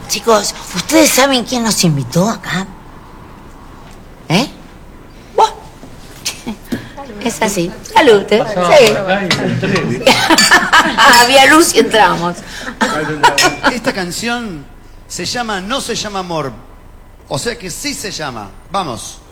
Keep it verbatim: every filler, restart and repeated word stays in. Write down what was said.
Chicos, ¿ustedes saben quién nos invitó acá? ¿Eh? Buah. Es así. Salud, ¿eh? Sí. Había luz y entramos. Esta canción se llama No se llama amor. O sea que sí se llama. Vamos.